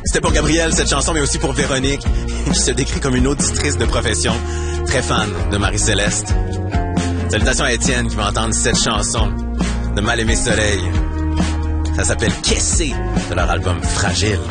C'était pour Gabrielle, cette chanson, mais aussi pour Véronique, qui se décrit comme une auditrice de profession, très fan de Marie-Céleste. Salutations à Étienne, qui va entendre cette chanson de Mal-Aimé Soleil. Ça s'appelle Qu'est-ce de leur album Fragile.